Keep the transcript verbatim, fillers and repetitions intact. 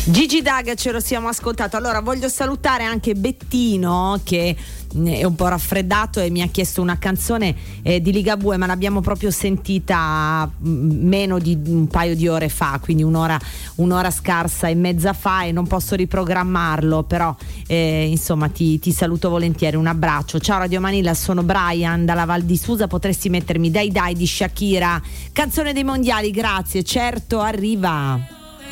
Gigi Daga ce lo siamo ascoltato. Allora voglio salutare anche Bettino che è un po' raffreddato e mi ha chiesto una canzone eh, di Ligabue, ma l'abbiamo proprio sentita mh, meno di un paio di ore fa, quindi un'ora, un'ora scarsa e mezza fa, e non posso riprogrammarlo, però eh, insomma ti, ti saluto volentieri, un abbraccio. Ciao Radio Manila, sono Brian dalla Val di Susa, potresti mettermi Dai Dai di Shakira, canzone dei mondiali? Grazie, certo, arriva.